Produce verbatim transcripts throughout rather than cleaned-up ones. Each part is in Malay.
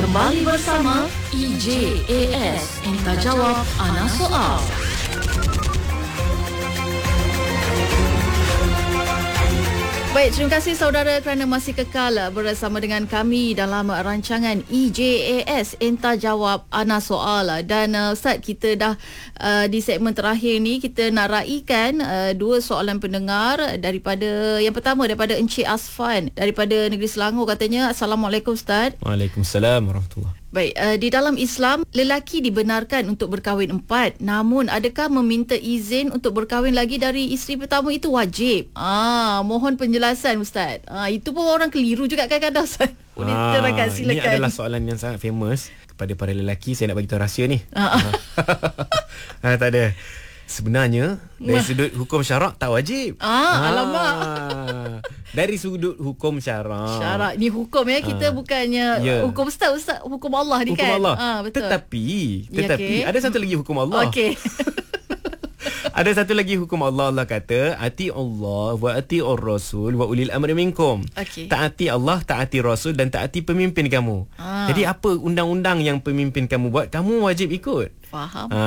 Kembali bersama E J A S Entah Jawab Ana Soal. Baik, terima kasih saudara kerana masih kekal bersama dengan kami dalam rancangan E J A S Entah Jawab Ana Soal. Dan uh, Ustaz, kita dah uh, di segmen terakhir ni kita nak raikan uh, dua soalan pendengar daripada, yang pertama daripada Encik Asfan daripada Negeri Selangor. Katanya, Assalamualaikum Ustaz. Waalaikumsalam warahmatullahi. Baik, uh, di dalam Islam, lelaki dibenarkan untuk berkahwin empat. Namun, adakah meminta izin untuk berkahwin lagi dari isteri pertama itu wajib? Ah, mohon penjelasan Ustaz. Ah, itu pun orang keliru juga kadang-kadang Ustaz. Boleh ah, terangkan, silakan. Ini adalah soalan yang sangat famous kepada para lelaki. Saya nak bagi tahu rahsia ni. Ah. ah, tak ada. Sebenarnya dari sudut hukum syarak tak wajib. Ah, alamak. Dari sudut hukum syarak. Syarak ni hukum ya, kita ah. bukannya yeah. hukum ustaz ustaz hukum Allah ni hukum kan. Allah. Ah, betul. Tetapi ya, tetapi okay. ada satu lagi hukum Allah. Okey. Ada satu lagi hukum Allah. Allah kata, ati Allah wa ati ar-rasul wa ulil amri minkum. Okay. Taati Allah, taati Rasul dan taati pemimpin kamu. Ah. Jadi apa undang-undang yang pemimpin kamu buat, kamu wajib ikut. Faham. Ah.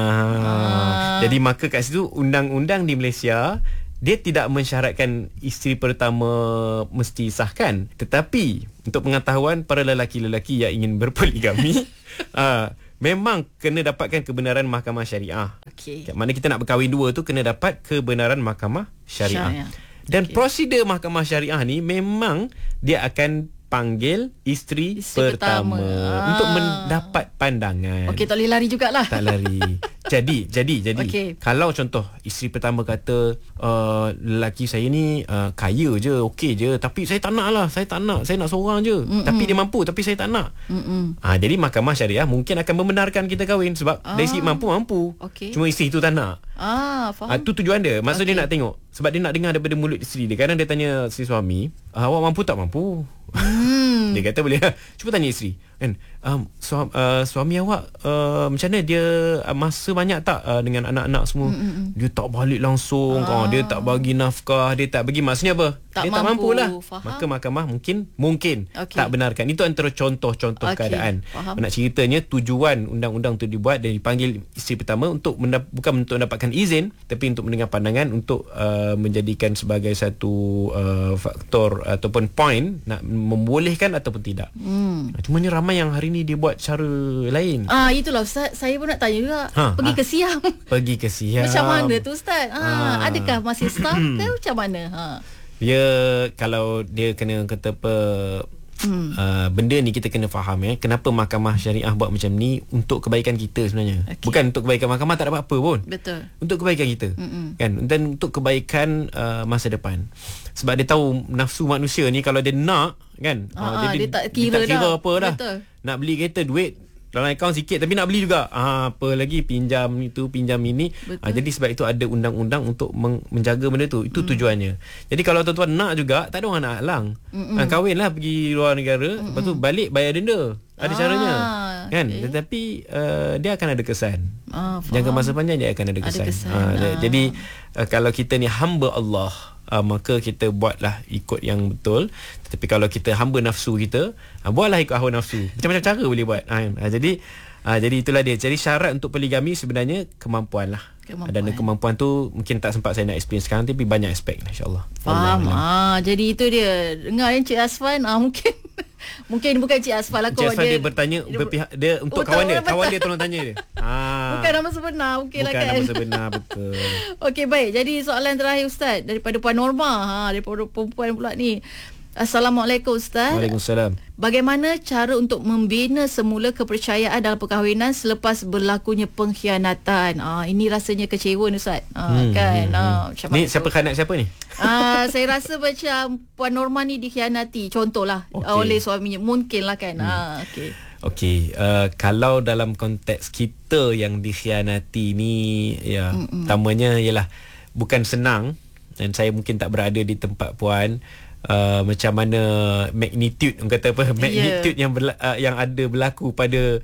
Ah. Jadi maka kat situ undang-undang di Malaysia dia tidak mensyaratkan isteri pertama mesti sahkan, tetapi untuk pengetahuan para lelaki-lelaki yang ingin berpoligami, ah, memang kena dapatkan kebenaran mahkamah syariah. Okey. Mana kita nak berkahwin dua tu kena dapat kebenaran mahkamah syariah. Syariah. Dan okay. prosedur mahkamah syariah ni memang dia akan panggil isteri, isteri pertama, pertama ah. untuk mendapat pandangan. Okey, tak boleh lari jugalah. Tak lari. Jadi, jadi, jadi. Okay. Kalau contoh isteri pertama kata, uh, lelaki saya ni uh, kaya je, okey je, tapi saya tak nak lah, saya tak nak, saya nak seorang je. Mm-mm. Tapi dia mampu, tapi saya tak nak. Ah, jadi mahkamah syariah mungkin akan membenarkan kita kahwin sebab ah. dari segi mampu-mampu. Okay. Cuma isteri tu tak nak. Ah, faham. Ah, tu tujuan dia. Maksud okay. dia nak tengok. Sebab dia nak dengar daripada mulut isteri dia. Kadang dia tanya si suami, awak mampu tak mampu? Hmm. Dia kata boleh. Cuba tanya isteri kan, um, suami, uh, suami awak uh, macam mana dia, uh, masa banyak tak uh, dengan anak-anak semua? Mm-mm. Dia tak balik langsung. ah. Oh, dia tak bagi nafkah, dia tak bagi. Maksudnya apa? Tak dia mampu. tak mampu lah. Faham. Maka mahkamah mungkin Mungkin okay. tak benarkan. Itu antara contoh-contoh okay. keadaan. Faham. Nak ceritanya tujuan undang-undang tu dibuat dan dipanggil isteri pertama untuk mendap- bukan untuk mendapatkan izin, tapi untuk mendengar pandangan, untuk uh, menjadikan sebagai satu uh, faktor ataupun point nak membolehkan ataupun tidak. Hmm. Cuma ni ramai yang hari ni dia buat cara lain. Ah, itulah Ustaz, saya pun nak tanya juga. Ha, pergi ha. ke Siam. Pergi ke Siam. Macam mana tu Ustaz? Ha, ha. adakah masih staff ke macam mana? Ha. Dia kalau dia kena kata apa, hmm. uh, benda ni kita kena faham ya. Kenapa mahkamah syariah buat macam ni? Untuk kebaikan kita sebenarnya. Okay. Bukan untuk kebaikan mahkamah, tak dapat apa pun. Betul. Untuk kebaikan kita. Mm-mm. Kan? Dan untuk kebaikan uh, masa depan. Sebab dia tahu nafsu manusia ni kalau dia nak kan, ah, uh, dia, dia, dia tak kira, dia tak kira dah. apa dah. Betul. Nak beli kereta, duit dalam akaun sikit tapi nak beli juga. Ah, apa lagi pinjam itu, pinjam ini. Ah, jadi sebab itu ada undang-undang untuk meng- menjaga benda tu. Itu mm. tujuannya. Jadi kalau tuan-tuan nak juga, tak ada orang nak halang. Ah, kahwinlah pergi luar negara, Mm-mm. lepas tu balik bayar denda. Ada ah, caranya. Kan? Okay. Tetapi uh, dia akan ada kesan. Ah, jangka masa panjang dia akan ada kesan. Ada kesan. Ah, ah. Jadi uh, kalau kita ni hamba Allah, Uh, maka kita buatlah ikut yang betul. Tetapi kalau kita hamba nafsu kita, uh, buatlah ikut hawa nafsu. Macam-macam cara boleh buat. Uh, uh, jadi uh, jadi itulah dia. Jadi syarat untuk poligami sebenarnya kemampuan lah. Kemampuan. Dan kemampuan tu mungkin tak sempat saya nak explain sekarang, tapi banyak aspek insyaAllah. Faham. Ah, jadi itu dia. Dengar yang Cik Asfan, ah, mungkin mungkin bukan Cik Asfan lah. Cik Asfan dia, dia bertanya dia, berpihak, dia untuk kawan dia. Kawan dia tolong tanya dia. Ah. Bukan nama sebenar. Okay bukan lah kan? nama sebenar, betul. Okey, baik. Jadi soalan terakhir Ustaz daripada Puan Norma. Ha, daripada perempuan pula ni. Assalamualaikum Ustaz. Waalaikumsalam. Bagaimana cara untuk membina semula kepercayaan dalam perkahwinan selepas berlakunya pengkhianatan? Ah, ini rasanya kecewa Ustaz. Ah, hmm, kan? Hmm, ah, macam ni siapa khianat siapa ni? Ah, saya rasa macam Puan Norma ni dikhianati, contohlah okay. oleh suaminya. Mungkin lah kan. Hmm. Ah, okey. Okey, uh, kalau dalam konteks kita yang dikhianati ni, ya, Mm-mm. pertamanya ialah bukan senang, dan saya mungkin tak berada di tempat puan. Uh, macam mana magnitude, orang kata apa, magnitude yeah. yang berla- uh, yang ada berlaku pada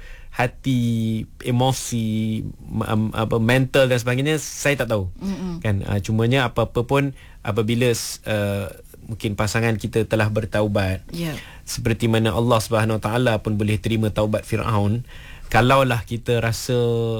hati, emosi, um, apa, mental dan sebagainya, saya tak tahu. Mm-mm. Kan, uh, cumanya apa-apa pun apabila uh, mungkin pasangan kita telah bertaubat. Ya. Seperti mana Allah Subhanahu Wa Taala pun boleh terima taubat Firaun. Kalaulah kita rasa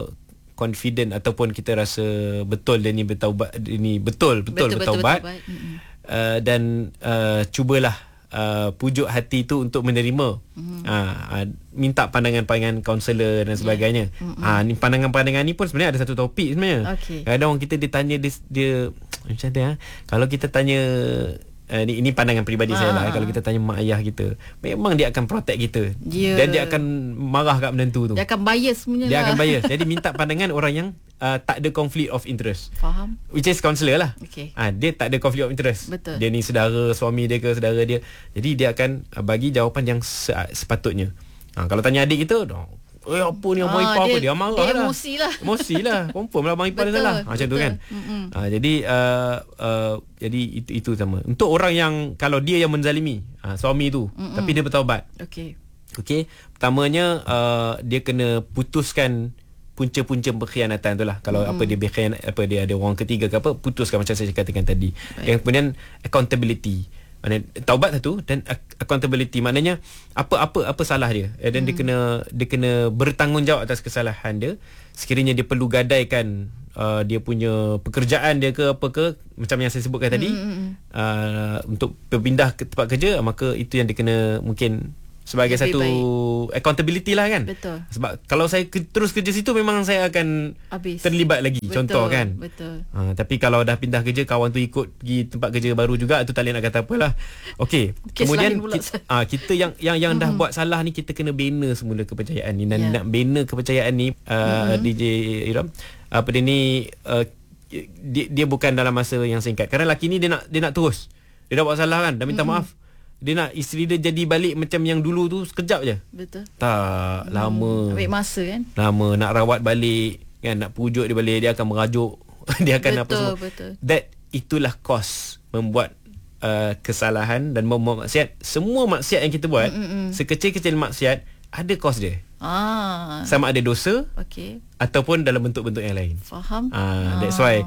confident ataupun kita rasa betul dia ni bertaubat, ini betul betul, betul bertaubat, betul, betul, betul. Uh, dan uh, cubalah uh, pujuk hati tu untuk menerima. Mm-hmm. Uh, uh, minta pandangan-pandangan kaunselor dan sebagainya. Yeah. Mm-hmm. Uh, ni pandangan-pandangan ni pun sebenarnya ada satu topik sebenarnya. Okay. Kadang orang kita dia tanya dia, dia macam tu ya. Kalau kita tanya Uh, ni, ini pandangan peribadi ah. saya lah. Kalau kita tanya mak ayah kita, memang dia akan protect kita. Yeah. Dan dia akan marah kat menantu tu. Dia akan bias punya Dia lah. akan bias. Jadi minta pandangan orang yang uh, tak ada conflict of interest. Faham. Which is counselor lah. Okay. Uh, dia tak ada conflict of interest. Betul. Dia ni saudara suami dia ke saudara dia. Jadi dia akan uh, bagi jawapan yang se- sepatutnya. Uh, kalau tanya adik kita, eh apa ni abang ah, ipar apa dia, dia marah dia lah. Emosi lah. Emosi lah. Confirm lah abang ipar dia salah. Ha, macam tu kan. Ha, jadi uh, uh, jadi itu itu sama. Untuk orang yang kalau dia yang menzalimi ha, suami tu, Mm-mm. tapi dia bertaubat. Okey. Okey. Pertamanya uh, dia kena putuskan punca-punca berkhianatan tu lah. Kalau Mm-mm. apa dia berkhianat, apa dia ada orang ketiga ke apa, putuskan macam saya katakan tadi. Baik. Yang kemudian accountability. Mana taubat satu dan accountability, maknanya apa-apa apa salah dia dan hmm. dia kena dia kena bertanggungjawab atas kesalahan dia. Sekiranya dia perlu gadaikan uh, dia punya pekerjaan dia ke apa ke, macam yang saya sebutkan tadi, hmm. uh, untuk berpindah ke tempat kerja, maka itu yang dia kena mungkin sebagai lebih satu baik. Accountability lah kan. Betul. Sebab kalau saya ke, terus kerja situ, memang saya akan habis. Terlibat lagi. Betul. Contoh kan. Betul. Ha, tapi kalau dah pindah kerja, kawan tu ikut pergi tempat kerja baru juga, itu tak boleh nak kata apalah. Okey. Kemudian kita, ha, kita yang yang yang dah buat salah ni, kita kena bina semula kepercayaan ni. Dan yeah. nak bina kepercayaan ni, uh, mm-hmm. D J Iram, apa dia ni, uh, dia, dia bukan dalam masa yang singkat. Kerana lelaki ni dia nak dia nak terus. Dia dah buat salah kan, dah minta mm-hmm. maaf. Dia nak isteri dia jadi balik macam yang dulu tu sekejap je. Betul. Tak, hmm. lama. Ambil masa kan. Lama nak rawat balik kan, nak pujuk dia balik, dia akan merajuk. Dia akan betul, apa semua. Betul. That itulah kos membuat uh, kesalahan dan membuat maksiat. Semua maksiat yang kita buat, Mm-mm. sekecil-kecil maksiat, ada kos dia. Ah. Sama ada dosa, okay, ataupun dalam bentuk-bentuk yang lain. Faham. Ah, that's why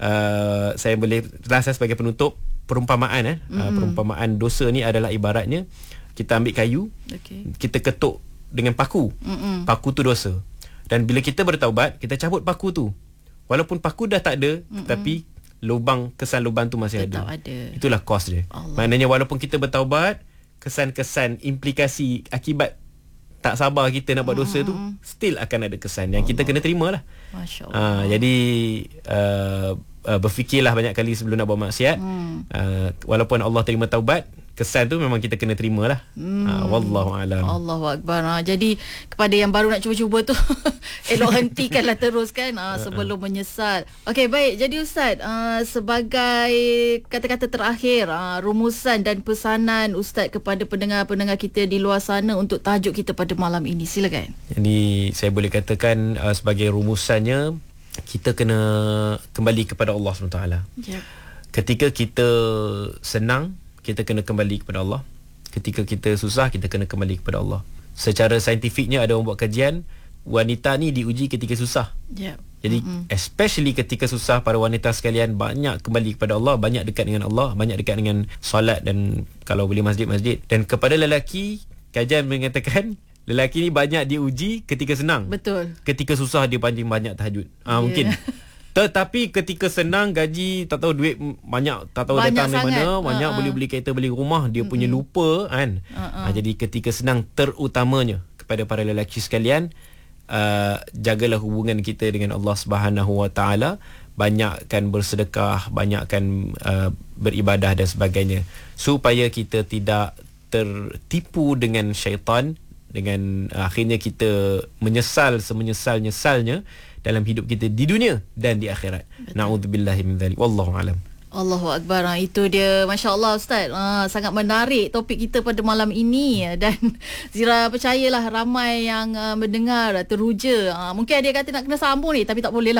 uh, saya boleh rasa sebagai penutup, perumpamaan eh mm-hmm. uh, perumpamaan dosa ni adalah ibaratnya kita ambil kayu, okay, kita ketuk dengan paku. Mm-hmm. Paku tu dosa. Dan bila kita bertaubat, kita cabut paku tu. Walaupun paku dah tak ada, mm-hmm, tetapi lubang, kesan lubang tu masih ada. ada. Itulah kos dia. Allah. Maknanya walaupun kita bertaubat, kesan-kesan, implikasi, akibat tak sabar kita nak buat dosa, mm-hmm, tu still akan ada kesan yang Allah. Kita kena terima lah. Masya-Allah. Uh, jadi uh, uh, berfikirlah banyak kali sebelum nak buat maksiat. Mm. Uh, walaupun Allah terima taubat, kesan tu memang kita kena terima lah. Mm. Uh, wallahu alam. Allahu akbar. Ha, jadi kepada yang baru nak cuba-cuba tu, elok hentikanlah terus kan, uh, sebelum menyesal. Okey, baik. Jadi Ustaz, uh, sebagai kata-kata terakhir, uh, rumusan dan pesanan Ustaz kepada pendengar-pendengar kita di luar sana untuk tajuk kita pada malam ini, silakan. Jadi saya boleh katakan uh, sebagai rumusannya, kita kena kembali kepada Allah subhanahu wa taala. Yep. Ketika kita senang, kita kena kembali kepada Allah. Ketika kita susah, kita kena kembali kepada Allah. Secara saintifiknya ada orang buat kajian, wanita ni diuji ketika susah. Yep. Jadi mm-hmm. especially ketika susah, para wanita sekalian banyak kembali kepada Allah, banyak dekat dengan Allah, banyak dekat dengan solat dan kalau boleh masjid-masjid. Dan kepada lelaki, kajian mengatakan lelaki ni banyak diuji ketika senang. Betul. Ketika susah dia paling banyak tahajud. Ah yeah. mungkin. Tetapi ketika senang, gaji tak tahu duit banyak, tak tahu banyak datang dari mana, banyak uh-uh. boleh beli kereta, beli rumah, dia mm-hmm. punya lupa kan. Uh-uh. Ha, jadi ketika senang, terutamanya kepada para lelaki sekalian, uh, jagalah hubungan kita dengan Allah Subhanahu Wa Taala, banyakkan bersedekah, banyakkan uh, beribadah dan sebagainya, supaya kita tidak tertipu dengan syaitan, dengan uh, akhirnya kita menyesal semenyesal-nyesalnya dalam hidup kita di dunia dan di akhirat. Na'udzubillahi min dzalik. Wallahu alam. Allahu akbar. Itu dia, masya-Allah Ustaz. Ha, sangat menarik topik kita pada malam ini, dan Zira percayalah ramai yang uh, mendengar teruja. Ha, mungkin dia kata nak kena sambung ni, tapi tak boleh lah.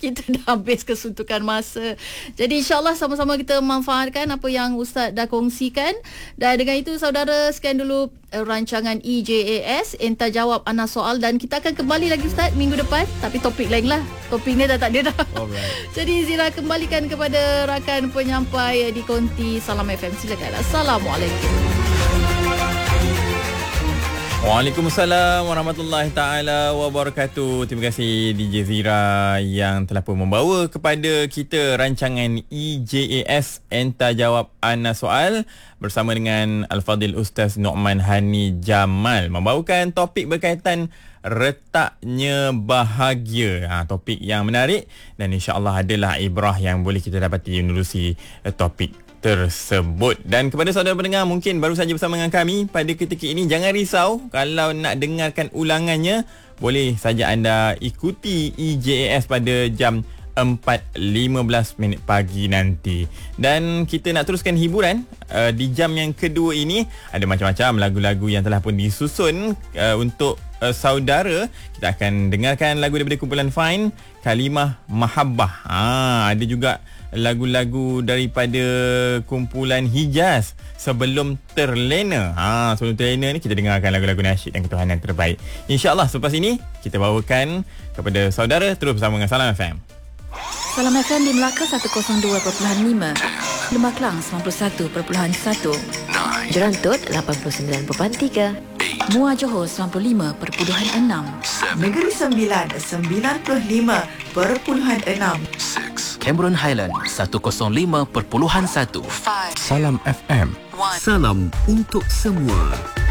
kita dah habis kesuntukan masa. Jadi insyaAllah sama-sama kita manfaatkan apa yang Ustaz dah kongsikan. Dan dengan itu saudara, sekian dulu uh, rancangan E J A S Entah Jawab Ana Soal, dan kita akan kembali lagi Ustaz minggu depan, tapi topik lain lah. Topik ni dah tak ada dah. Alright. Jadi Zira kembalikan kepada rakan penyampai di Konti Salam F M. Silakan. Assalamualaikum. Waalaikumsalam warahmatullahi taala wabarakatuh. Terima kasih D J Zira yang telah pun membawa kepada kita rancangan E J A S Entah Jawab Ana Soal bersama dengan Al-Fadhil Ustaz Nu'man Hani Jamal, membawakan topik berkaitan retaknya bahagia. Ha, topik yang menarik dan insya-Allah adalah ibrah yang boleh kita dapati menerusi uh, topik tersebut. Dan kepada saudara pendengar mungkin baru saja bersama dengan kami pada ketika ini, jangan risau kalau nak dengarkan ulangannya, boleh saja anda ikuti E J A S pada jam empat lima belas minit pagi nanti. Dan kita nak teruskan hiburan uh, di jam yang kedua ini. Ada macam-macam lagu-lagu yang telah pun disusun uh, untuk uh, saudara. Kita akan dengarkan lagu daripada kumpulan Fine, Kalimah Mahabbah. Ah, ada juga lagu-lagu daripada kumpulan Hijaz, Sebelum Terlena. Ha, sebelum terlena ni kita dengarkan lagu-lagu nasyid dan ketuhanan terbaik. InsyaAllah selepas ini kita bawakan kepada saudara terus bersama dengan Salam F M. Salam F M di Melaka seratus dua perpuluhan lima, Lembah Kelang sembilan puluh satu perpuluhan satu, Jerantut lapan puluh sembilan perpuluhan tiga, Muar Johor sembilan puluh lima perpuluhan enam, Negeri Sembilan sembilan puluh lima perpuluhan enam, Cameron Highland seratus lima perpuluhan satu. Salam F M. Salam untuk semua.